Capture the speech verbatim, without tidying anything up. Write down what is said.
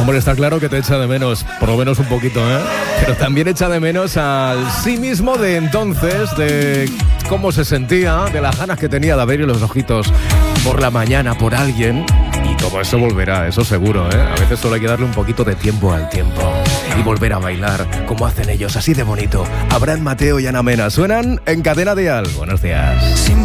Hombre, está claro que te echa de menos, por lo menos un poquito, ¿eh? Pero también echa de menos al sí mismo de entonces, de cómo se sentía, de las ganas que tenía de abrir los ojitos por la mañana por alguien. Y todo eso volverá, eso seguro, ¿eh? A veces solo hay que darle un poquito de tiempo al tiempo y volver a bailar como hacen ellos, así de bonito. Abraham Mateo y Ana Mena suenan en Cadena Dial. Buenos días.